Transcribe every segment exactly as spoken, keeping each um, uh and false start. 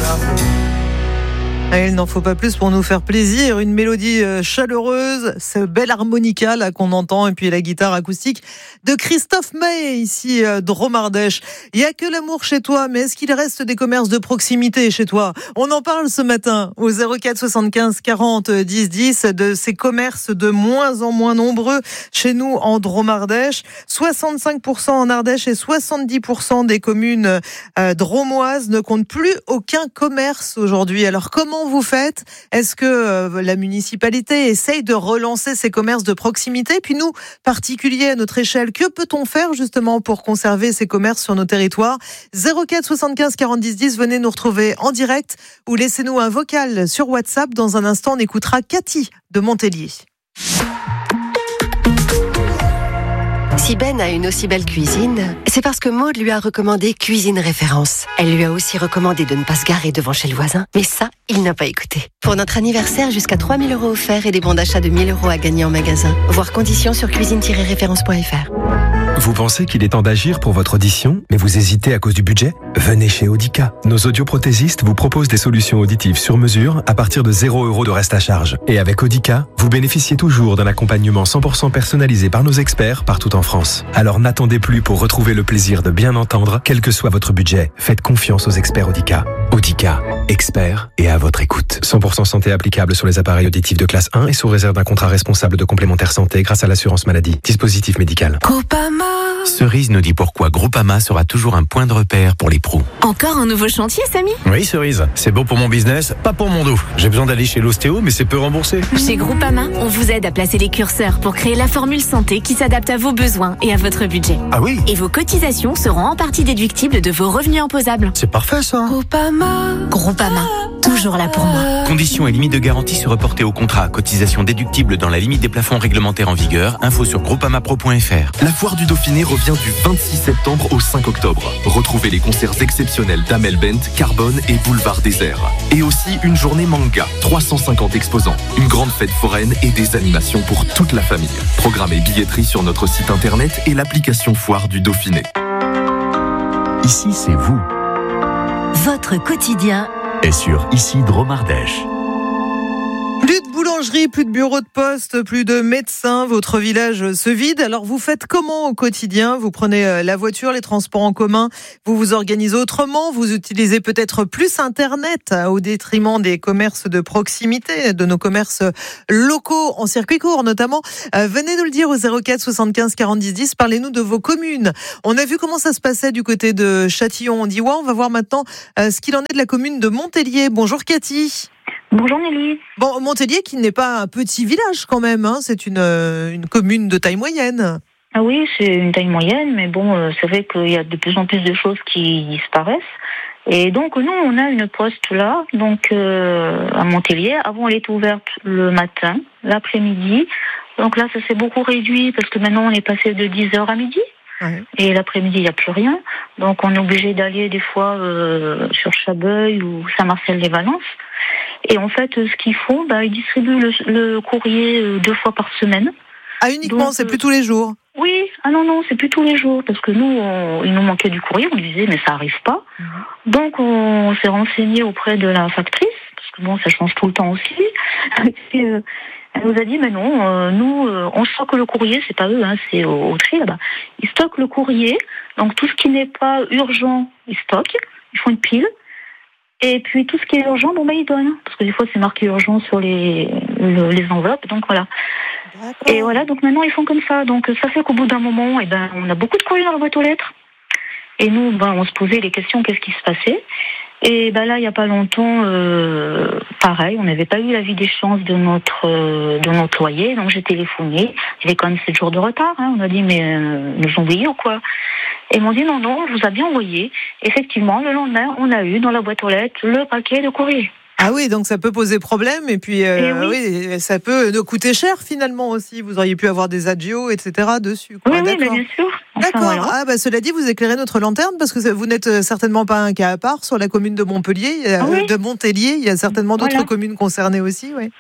Il n'en faut pas plus pour nous faire plaisir. Une mélodie chaleureuse, ce bel harmonica là qu'on entend, et puis la guitare acoustique de Christophe Mahé ici de Dromardèche. Il y a que l'amour chez toi, mais est-ce qu'il reste des commerces de proximité chez toi ? On en parle ce matin au zéro quatre soixante-quinze quarante dix dix de ces commerces de moins en moins nombreux chez nous en Dromardèche. soixante-cinq pour cent en Ardèche et soixante-dix pour cent des communes euh, dromoises ne comptent plus aucun commerce aujourd'hui. Alors comment vous faites ? Est-ce que euh, la municipalité essaye de relancer ces commerces de proximité ? Puis nous, particuliers à notre échelle, que peut-on faire justement pour conserver ces commerces sur nos territoires ? zéro quatre soixante-quinze quarante dix dix, venez nous retrouver en direct ou laissez-nous un vocal sur WhatsApp. Dans un instant, on écoutera Cathy de Montélier. Si Ben a une aussi belle cuisine, c'est parce que Maud lui a recommandé Cuisine Référence. Elle lui a aussi recommandé de ne pas se garer devant chez le voisin. Mais ça, il n'a pas écouté. Pour notre anniversaire, jusqu'à trois mille euros offerts et des bons d'achat de mille euros à gagner en magasin. Voir conditions sur cuisine tiret référence point f r. Vous pensez qu'il est temps d'agir pour votre audition, mais vous hésitez à cause du budget ? Venez chez Audica. Nos audioprothésistes vous proposent des solutions auditives sur mesure à partir de zéro euros de reste à charge. Et avec Audica, vous bénéficiez toujours d'un accompagnement cent pour cent personnalisé par nos experts partout en France. Alors n'attendez plus pour retrouver le plaisir de bien entendre, quel que soit votre budget. Faites confiance aux experts Audica. Audica, experts et à votre écoute. cent pour cent santé applicable sur les appareils auditifs de classe un et sous réserve d'un contrat responsable de complémentaire santé grâce à l'assurance maladie. Dispositif médical. Groupama. Cerise nous dit pourquoi Groupama sera toujours un point de repère pour les pros. Encore un nouveau chantier, Samy ? Oui, Cerise. C'est bon pour mon business, pas pour mon dos. J'ai besoin d'aller chez l'ostéo, mais c'est peu remboursé. Chez Groupama, on vous aide à placer les curseurs pour créer la formule santé qui s'adapte à vos besoins et à votre budget. Ah oui ? Et vos cotisations seront en partie déductibles de vos revenus imposables. C'est parfait, ça. Groupama. Groupama. Toujours là pour moi. Conditions et limites de garantie se reporter au contrat. Cotisation déductible dans la limite des plafonds réglementaires en vigueur. Info sur groupamapro point f r. La foire du Dauphiné revient du vingt-six septembre au cinq octobre. Retrouvez les concerts exceptionnels d'Amel Bent, Carbone et Boulevard Désert. Et aussi une journée manga, trois cent cinquante exposants, une grande fête foraine et des animations pour toute la famille. Programme et billetterie sur notre site internet et l'application Foire du Dauphiné. Ici, c'est vous. Votre quotidien est sur Ici Dromardèche. Plus de boulangerie, plus de bureaux de poste, plus de médecins, votre village se vide. Alors vous faites comment au quotidien ? Vous prenez la voiture, les transports en commun, vous vous organisez autrement, vous utilisez peut-être plus Internet au détriment des commerces de proximité, de nos commerces locaux en circuit court notamment. Euh, venez nous le dire au zéro quatre soixante-quinze quarante dix dix, parlez-nous de vos communes. On a vu comment ça se passait du côté de Châtillon-en-Diois, on va voir maintenant euh, ce qu'il en est de la commune de Montélier. Bonjour Cathy. Bonjour Nelly. Bon, Montélier qui n'est pas un petit village quand même, hein, c'est une, une commune de taille moyenne. Ah oui, c'est une taille moyenne, mais bon, euh, c'est vrai qu'il y a de plus en plus de choses qui disparaissent. Et donc nous, on a une poste là, donc euh, à Montélier. Avant, elle était ouverte le matin, l'après-midi. Donc là, ça s'est beaucoup réduit parce que maintenant, on est passé de dix heures à midi. Ouais. Et l'après-midi, il n'y a plus rien. Donc on est obligé d'aller des fois euh, sur Chabeuil ou Saint-Marcel-les-Valences. Et en fait, ce qu'ils font, bah, ils distribuent le, le courrier deux fois par semaine. Ah, uniquement, donc, c'est plus tous les jours ? Oui, ah non, non, c'est plus tous les jours, parce que nous, on, il nous manquait du courrier, on disait, mais ça arrive pas. Mmh. Donc, on s'est renseigné auprès de la factrice, parce que bon, ça change tout le temps aussi. Et, euh, elle nous a dit, mais non, euh, nous, euh, on stocke le courrier, c'est pas eux, hein, c'est au, au tri là-bas. Ils stockent le courrier, donc tout ce qui n'est pas urgent, ils stockent, ils font une pile. Et puis tout ce qui est urgent, bon bah ils donnent, parce que des fois c'est marqué urgent sur les le, les enveloppes, donc voilà. D'accord. Et voilà, donc maintenant ils font comme ça, donc ça fait qu'au bout d'un moment, eh ben on a beaucoup de courriers dans la boîte aux lettres. Et nous, ben on se posait les questions, qu'est-ce qui se passait. Et ben là, il y a pas longtemps, euh, pareil, on n'avait pas eu l'avis d'échéance de notre euh, de notre loyer, donc j'ai téléphoné. Il y avait quand même sept jours de retard. Hein. On a dit mais euh, nous ont oublié ou quoi ? Et ils m'ont dit non non, on vous a bien envoyé. Effectivement, le lendemain, on a eu dans la boîte aux lettres le paquet de courrier. Ah oui, donc ça peut poser problème et puis euh, et oui. oui, ça peut nous coûter cher finalement aussi. Vous auriez pu avoir des adios, et cetera dessus. Quoi. Oui, oui, mais bien sûr. Enfin, D'accord. Voilà. Ah bah cela dit, vous éclairez notre lanterne parce que vous n'êtes certainement pas un cas à part sur la commune de Montpellier, ah oui. de Montélier. Il y a certainement d'autres voilà. communes concernées aussi, oui.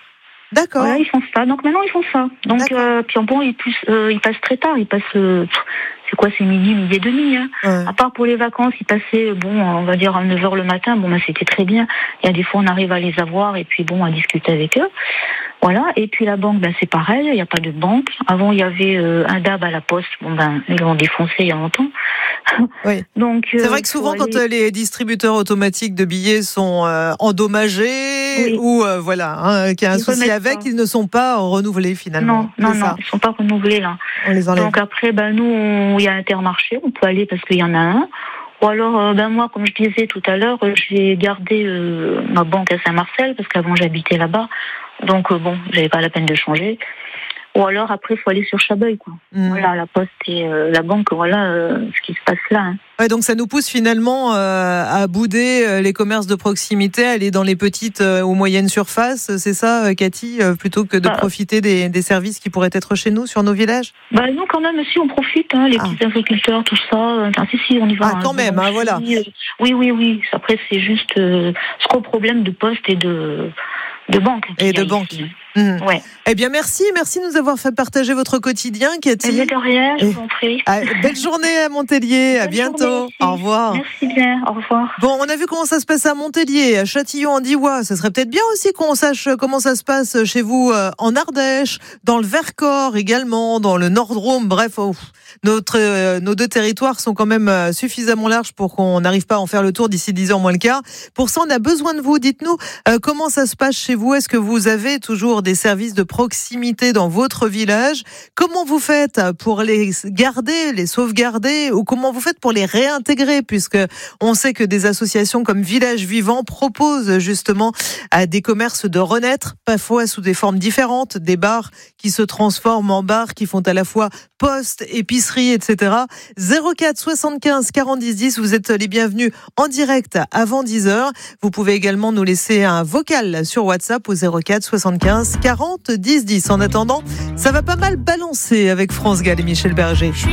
D'accord. Voilà, ils font ça. Donc maintenant, ils font ça. Donc, euh, puis bon, ils, plus, euh, ils passent très tard. Ils passent, euh, c'est quoi, c'est midi, midi et demi. Hein. Ouais. À part pour les vacances, ils passaient, bon, on va dire à neuf heures le matin. Bon, ben, c'était très bien. Il y a des fois, on arrive à les avoir et puis bon, à discuter avec eux. Voilà. Et puis la banque, ben, c'est pareil. Il n'y a pas de banque. Avant, il y avait euh, un D A B à la poste. Bon, ben, ils l'ont défoncé il y a longtemps. Oui. Donc, c'est euh, vrai que souvent, aller... quand les distributeurs automatiques de billets sont euh, endommagés oui. ou euh, voilà, hein, qu'il y a un ils souci avec, pas. Ils ne sont pas renouvelés finalement. Non, non, non, ils ne sont pas renouvelés là. On les enlève. Donc après, ben, nous, il y a Intermarché, on peut aller parce qu'il y en a un. Ou alors, euh, ben moi, comme je disais tout à l'heure, j'ai gardé euh, ma banque à Saint-Marcel parce qu'avant j'habitais là-bas. Donc euh, bon, j'avais pas la peine de changer. Ou alors après, il faut aller sur Chabeuil, quoi. Mmh. Voilà, la poste et euh, la banque, voilà euh, ce qui se passe là. Hein. Ouais, donc ça nous pousse finalement euh, à bouder euh, les commerces de proximité, à aller dans les petites euh, ou moyennes surfaces, c'est ça, euh, Cathy, euh, plutôt que de bah, profiter des, des services qui pourraient être chez nous, sur nos villages. Bah nous, quand même, si on profite, hein, les ah. petits agriculteurs, tout ça. Enfin, si, si, on y va. Ah, quand hein, même, hein, voilà. Euh, oui, oui, oui. Après, c'est juste euh, ce gros problème de poste et de. De banque. Et de banque. Mmh. Ouais. Eh bien, merci. Merci de nous avoir fait partager votre quotidien, Cathy. Eh bien, de rien, je vous en prie. Ah, belle journée à Montpellier. À bientôt. Au revoir. Merci bien. Au revoir. Bon, on a vu comment ça se passe à Montpellier, à Châtillon, en Diois. Ça serait peut-être bien aussi qu'on sache comment ça se passe chez vous en Ardèche, dans le Vercors également, dans le Nord-Drôme. Bref, oh, notre, euh, nos deux territoires sont quand même suffisamment larges pour qu'on n'arrive pas à en faire le tour d'ici dix heures moins le quart. Pour ça, on a besoin de vous. Dites-nous euh, comment ça se passe chez vous. Est-ce que vous avez toujours des services de proximité dans votre village? Comment vous faites pour les garder, les sauvegarder, ou comment vous faites pour les réintégrer, puisque on sait que des associations comme Village Vivant proposent justement à des commerces de renaître, parfois sous des formes différentes, des bars qui se transforment en bars qui font à la fois poste, épicerie, et cetera. zéro quatre soixante-quinze quarante dix dix, vous êtes les bienvenus en direct avant dix heures. Vous pouvez également nous laisser un vocal sur WhatsApp au zéro quatre soixante-quinze quarante dix dix. En attendant, ça va pas mal balancer avec France Gall et Michel Berger.